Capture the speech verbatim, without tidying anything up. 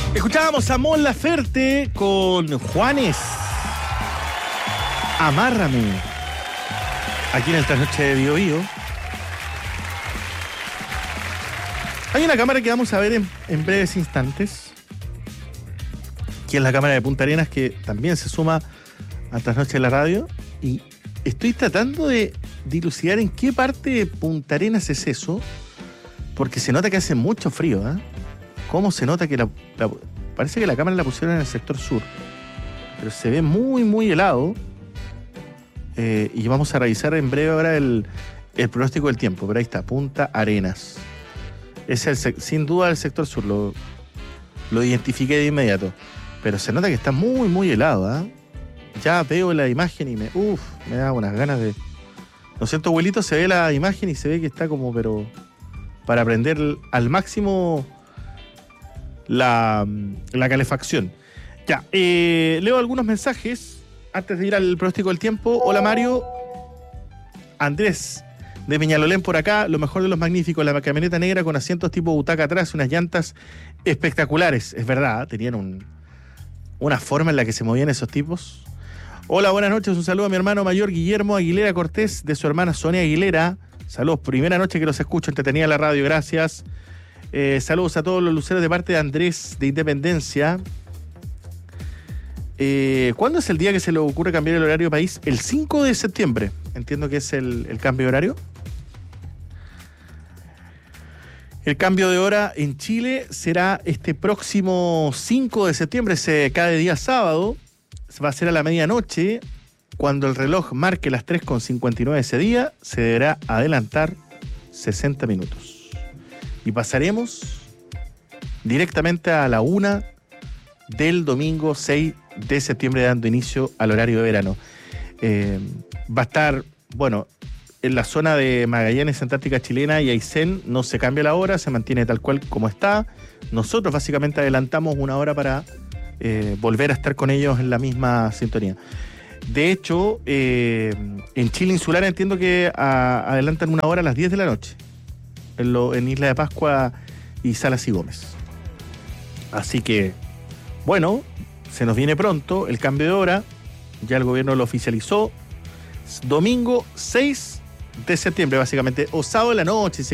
Escuchábamos a Mon Laferte con Juanes. Amárrame. Aquí en el Trasnoche de Bio Bio. Hay una cámara que vamos a ver en, en breves instantes, que es la cámara de Punta Arenas, que también se suma a Trasnoche de la Radio. Y estoy tratando de dilucidar en qué parte de Punta Arenas es eso, porque se nota que hace mucho frío, ¿eh? ¿Cómo se nota que la, la... Parece que la cámara la pusieron en el sector sur, pero se ve muy, muy helado. Eh, y vamos a revisar en breve ahora el, el pronóstico del tiempo. Pero ahí está, Punta Arenas. Es el, sin duda el sector sur, lo, lo identifiqué de inmediato. Pero se nota que está muy, muy helado, ¿eh? Ya veo la imagen y me... Uf, me da unas ganas de... Lo siento, abuelito, se ve la imagen y se ve que está como, pero... Para prender al máximo la, la calefacción. Ya, eh, leo algunos mensajes antes de ir al pronóstico del tiempo. Hola, Mario. Andrés, de Peñalolén por acá. Lo mejor de los magníficos, la camioneta negra con asientos tipo butaca atrás, unas llantas espectaculares. Es verdad, tenían un, una forma en la que se movían esos tipos. Hola, buenas noches. Un saludo a mi hermano mayor Guillermo Aguilera Cortés, de su hermana Sonia Aguilera. Saludos, primera noche que los escucho, entretenida la radio, gracias. Eh, saludos a todos los luceros de parte de Andrés de Independencia. Eh, ¿Cuándo es el día que se le ocurre cambiar el horario país? El cinco de septiembre, entiendo que es el, el cambio de horario. El cambio de hora en Chile será este próximo cinco de septiembre, se cada día sábado, va a ser a la medianoche. Cuando el reloj marque las tres con cincuenta y nueve ese día, se deberá adelantar sesenta minutos. Y pasaremos directamente a la una del domingo seis de septiembre, dando inicio al horario de verano. Eh, va a estar, bueno, en la zona de Magallanes, Antártica Chilena y Aysén no se cambia la hora, se mantiene tal cual como está. Nosotros básicamente adelantamos una hora para eh, volver a estar con ellos en la misma sintonía. De hecho, eh, en Chile insular entiendo que a, adelantan una hora a las diez de la noche, en, lo, en Isla de Pascua y Salas y Gómez. Así que, bueno, se nos viene pronto el cambio de hora, ya el gobierno lo oficializó, domingo seis de septiembre básicamente, o sábado de la noche,